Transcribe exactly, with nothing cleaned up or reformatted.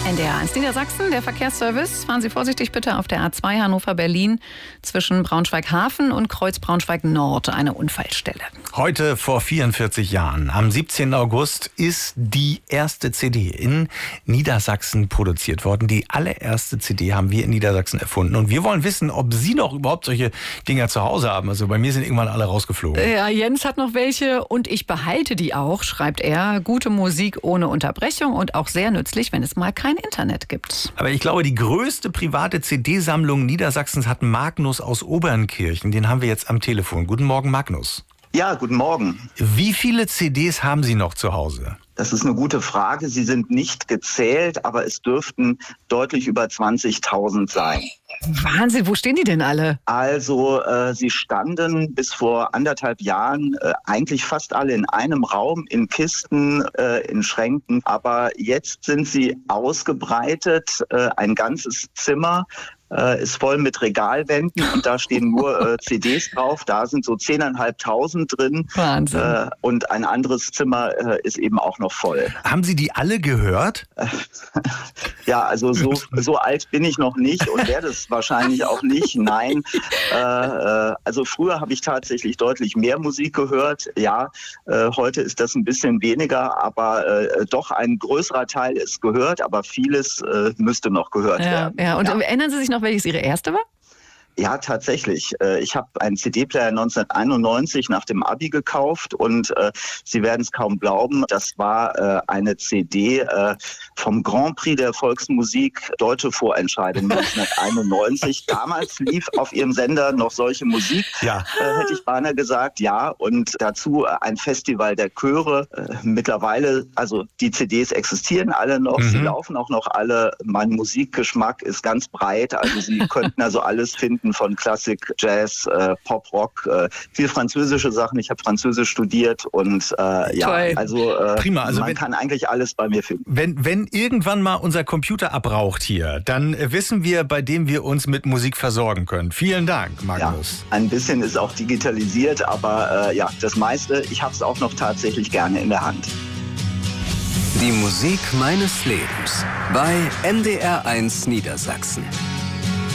N D R eins Niedersachsen, der Verkehrsservice. Fahren Sie vorsichtig bitte auf der A zwei Hannover-Berlin zwischen Braunschweig-Hafen und Kreuz-Braunschweig-Nord, eine Unfallstelle. Heute vor vierundvierzig Jahren, am siebzehnten August, ist die erste C D in Niedersachsen produziert worden. Die allererste C D haben wir in Niedersachsen erfunden. Und wir wollen wissen, ob Sie noch überhaupt solche Dinger zu Hause haben. Also bei mir sind irgendwann alle rausgeflogen. Ja, Jens hat noch welche und ich behalte die auch, schreibt er. Gute Musik ohne Unterbrechung und auch sehr nützlich, wenn es mal kein Internet gibt. Aber ich glaube, die größte private C D-Sammlung Niedersachsens hat Magnus aus Obernkirchen. Den haben wir jetzt am Telefon. Guten Morgen, Magnus. Ja, guten Morgen. Wie viele C Ds haben Sie noch zu Hause? Das ist eine gute Frage. Sie sind nicht gezählt, aber es dürften deutlich über zwanzigtausend sein. Wahnsinn, wo stehen die denn alle? Also äh, sie standen bis vor anderthalb Jahren äh, eigentlich fast alle in einem Raum, in Kisten, äh, in Schränken. Aber jetzt sind sie ausgebreitet, äh, ein ganzes Zimmer. Äh, ist voll mit Regalwänden und da stehen nur äh, C Ds drauf. Da sind so zehntausendfünfhundert drin. Wahnsinn. Äh, und ein anderes Zimmer äh, ist eben auch noch voll. Haben Sie die alle gehört? Ja, also so, so alt bin ich noch nicht und werde es wahrscheinlich auch nicht. Nein. Äh, äh, also früher habe ich tatsächlich deutlich mehr Musik gehört. Ja, äh, heute ist das ein bisschen weniger, aber äh, doch ein größerer Teil ist gehört, aber vieles äh, müsste noch gehört Ja, werden. ja. Und Ja. erinnern Sie sich noch, welches Ihre erste war? Ja, tatsächlich. Ich habe einen C D-Player neunzehnhunderteinundneunzig nach dem Abi gekauft und äh, Sie werden es kaum glauben, das war äh, eine C D äh, vom Grand Prix der Volksmusik, Deutsche Vorentscheidung neunzehnhunderteinundneunzig. Damals lief auf Ihrem Sender noch solche Musik, Ja. äh, hätte ich beinahe gesagt, ja. Und dazu äh, ein Festival der Chöre. Äh, mittlerweile, also die C Ds existieren alle noch, Mhm. sie laufen auch noch alle. Mein Musikgeschmack ist ganz breit, also Sie könnten also alles finden, von Klassik, Jazz, äh, Pop, Rock, äh, viel französische Sachen. Ich habe Französisch studiert und äh, ja, Toll. also, äh, Prima, also man wenn- kann eigentlich alles bei mir finden. Wenn, wenn irgendwann mal unser Computer abraucht hier, dann wissen wir, bei dem wir uns mit Musik versorgen können. Vielen Dank, Ja, Magnus. ein bisschen ist auch digitalisiert, aber äh, ja, das meiste, ich habe es auch noch tatsächlich gerne in der Hand. Die Musik meines Lebens bei N D R eins Niedersachsen.